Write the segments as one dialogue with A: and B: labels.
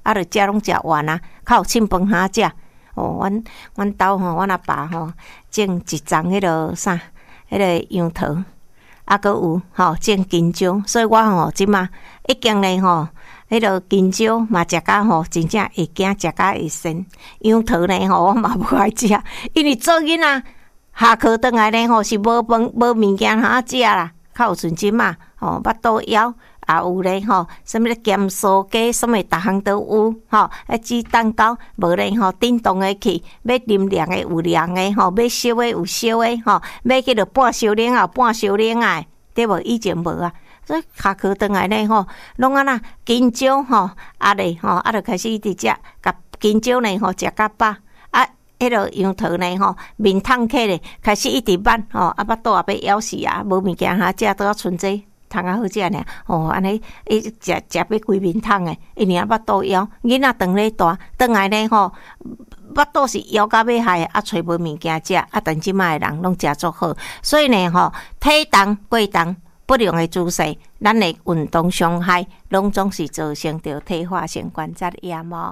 A: 就食拢食完啊，较有凊饭通食。阮兜吼，阮阿爸吼种一丛迄落啥，迄个杨桃，搁有种金蕉，所以我吼即马已经咧吼，迄落金蕉嘛食甲吼，真正会惊，食甲会酸。杨桃呢吼，我嘛无爱食，因为做囡仔下课转来呢吼是无饭无物件通食啦，较有纯即马巴肚枵。也有咧吼，什么咧咸酥鸡，什么逐项都有吼。煮蛋糕，无咧吼，叮当的去，要啉凉的有凉的吼，要烧的有烧的吼，要去着半烧冷啊，半烧冷啊，对无？以前无啊，所以下课转来咧吼，拢安那金蕉吼，咧吼，就开始一直食，甲金蕉呢吼食甲饱，迄落杨桃呢吼，面烫起咧，开始一直慢吼，巴肚也要枵死啊，无物件通食，都要剩这。通好食尔，安尼食要规面汤诶，因为巴肚枵，囡仔长咧大，转来咧吼，巴肚是枵到要害，找无物件食，但即卖诶人拢食足好，所以呢吼，体重过重不良诶姿势，咱诶运动伤害，拢总是造成着退化性关节炎好。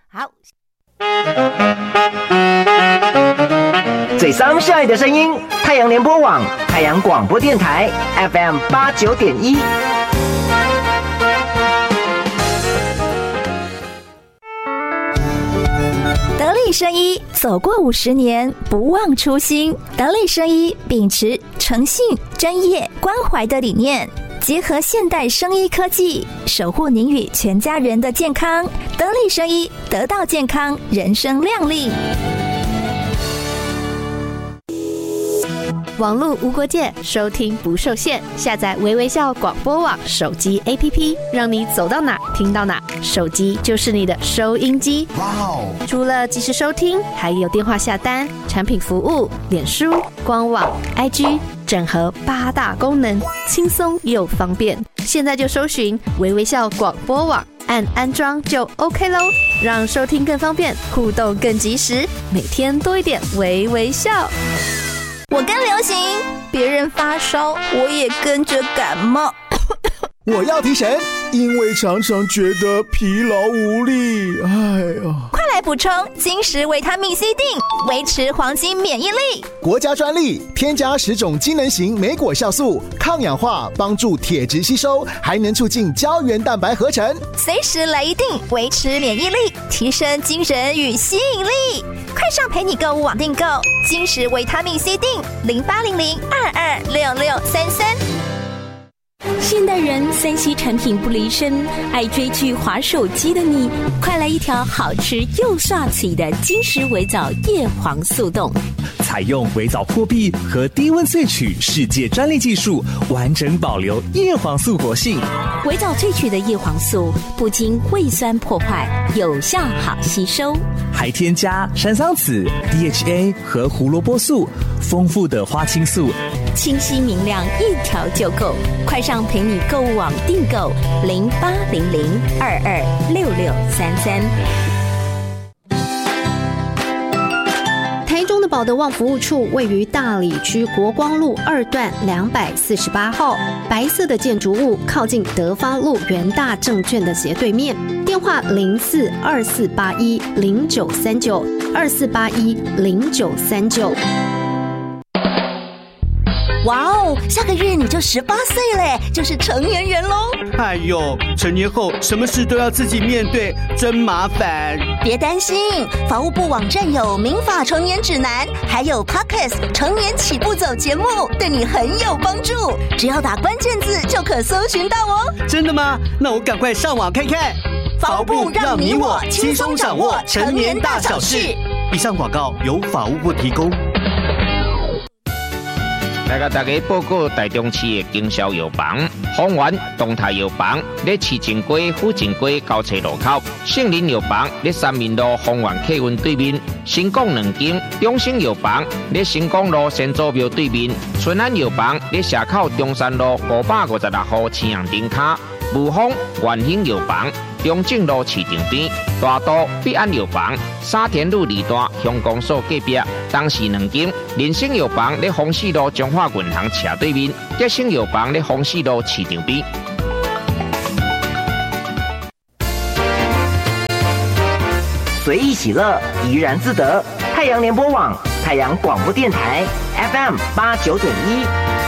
B: 最伤下爱的声音，太阳联播网、太阳广播电台 FM 89.1。
C: 得力生医走过50年，不忘初心。得力生医秉持诚信、专业、关怀的理念，结合现代生医科技，守护您与全家人的健康。得力生医，得到健康，人生亮丽。
D: 网络无国界，收听不受限。下载微微笑广播网手机 APP， 让你走到哪听到哪，手机就是你的收音机。除了即时收听，还有电话下单、产品服务、脸书、官网、IG， 整合8大功能，轻松又方便。现在就搜寻微微笑广播网，按安装就 OK 咯，让收听更方便，互动更及时，每天多一点微微笑。
C: 我跟流行，别人发烧，我也跟着感冒。
E: 我要提神，因为常常觉得疲劳无力。
C: 快来补充金石维他命 C 锭，维持黄金免疫力。
E: 国家专利，添加10种机能型莓果酵素，抗氧化，帮助铁质吸收，还能促进胶原蛋白合成。
C: 随时来一锭，维持免疫力，提升精神与吸引力。快上陪你购物网订购金石维他命 C 锭，0800226633。
F: 现代人3C 产品不离身，爱追剧滑手机的你，快来一条好吃又帅气的金石维藻叶黄素冻。
G: 采用维藻破壁和低温萃取世界专利技术，完整保留叶黄素活性。
F: 维藻萃取的叶黄素不经胃酸破坏，有效好吸收，
G: 还添加山桑子、DHA 和胡萝卜素，丰富的花青素，
F: 清晰明亮，一条就够。快上陪你购物网订购0800226633。
D: 台中的保德旺服务处位于大里区国光路2段248号，白色的建筑物靠近德发路元大证券的斜对面，电话042481093924810939。
C: 哇哦，下个月你就18岁嘞，就是成年人咯。
H: 哎呦，成年后什么事都要自己面对，真麻烦。
C: 别担心，法务部网站有民法成年指南，还有 Podcast 成年起步走节目，对你很有帮助。只要打关键字就可搜寻到哦。
H: 真的吗？那我赶快上网看看。
C: 法务部让你我轻松掌握成年大小事。
H: 以上广告由法务部提供。
I: 来甲大家报告台中市的经销药房丰源东泰药房咧市政街府政街交叉路口，杏林药房咧三民路丰源客运对面，新港2间中兴药房咧新港路先祖庙对面，春安药房咧社口中山路556号青阳灯卡，武丰元兴药房中正路市场边，大都必安药房沙田路2段乡公所隔壁，东市2间人生药房咧丰市路中华银行斜对面，吉生药房咧丰市路市场边。
B: 随意喜乐，怡然自得。太阳联播网，太阳广播电台 FM 89.1。